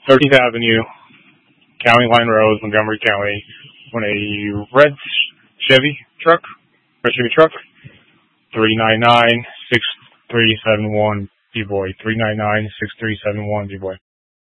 13th Avenue, County Line Road, Montgomery County, on a red Chevy truck, 399-6371 B-Boy, 399-6371 B-Boy.